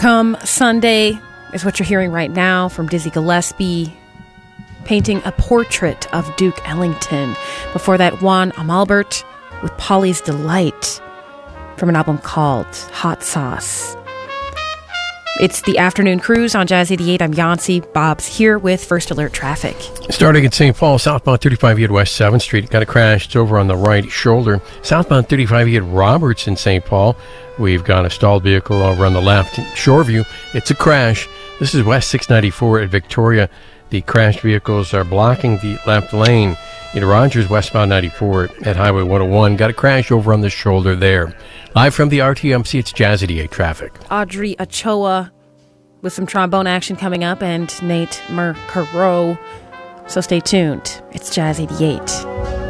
Come Sunday is what you're hearing right now from Dizzy Gillespie, painting a portrait of Duke Ellington. Before that, Juan Amalbert with Polly's Delight from an album called Hot Sauce. It's the afternoon cruise on Jazz 88. I'm Yancy. Bob's here with First Alert Traffic. Starting at St. Paul, southbound 35 at West 7th Street. Got a crash. It's over on the right shoulder. Southbound 35 at Roberts in St. Paul. We've got a stalled vehicle over on the left. Shoreview, it's a crash. This is West 694 at Victoria. The crashed vehicles are blocking the left lane. In Rogers, westbound 94 at Highway 101. Got a crash over on the shoulder there. Live from the RTMC, it's Jazz 88 Traffic. Audrey Ochoa with some trombone action coming up, and Nate Mercaro. So stay tuned. It's Jazz 88.